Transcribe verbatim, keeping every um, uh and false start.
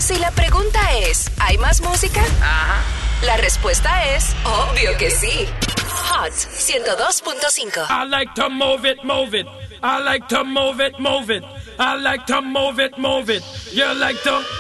Si la pregunta es, ¿hay más música? Ajá. La respuesta es, obvio que sí. Hot ciento dos punto cinco. I like to move it, move it. I like to move it, move it. I like to move it, move it. You like to...